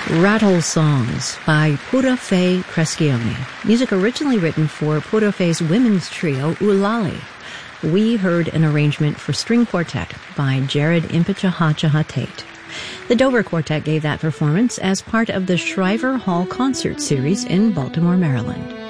Rattle Songs by Pura Fé Crescione. Music originally written for Pura Fé's women's trio, Ulali. We heard an arrangement for string quartet by Jared Impichahachaha Tate. The Dover Quartet gave that performance as part of the Shriver Hall Concert Series in Baltimore, Maryland.